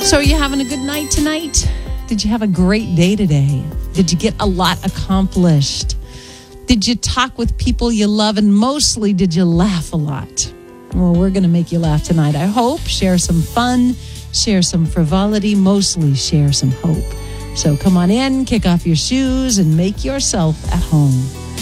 So are you having a good night tonight? Did you have a great day today? Did you get a lot accomplished? Did you talk with people you love? And mostly, did you laugh a lot? Well, we're going to make you laugh tonight, I hope. Share some fun, share some frivolity, mostly share some hope. So come on in, kick off your shoes, and make yourself at home.